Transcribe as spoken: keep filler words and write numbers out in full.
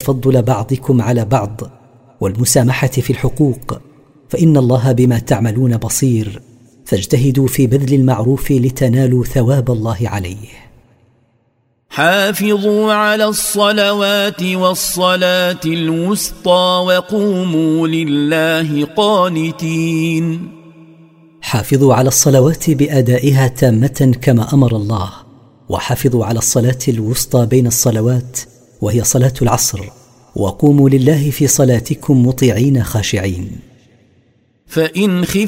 وتفضل بعضكم على بعض والمسامحة في الحقوق، فإن الله بما تعملون بصير، فاجتهدوا في بذل المعروف لتنالوا ثواب الله عليه. حافظوا على الصلوات والصلاة الوسطى وقوموا لله قانتين. حافظوا على الصلوات بأدائها تامة كما أمر الله، وحافظوا على الصلاة الوسطى بين الصلوات وهي صلاة العصر، وقوموا لله في صلاتكم مطيعين خاشعين. فإن خفتم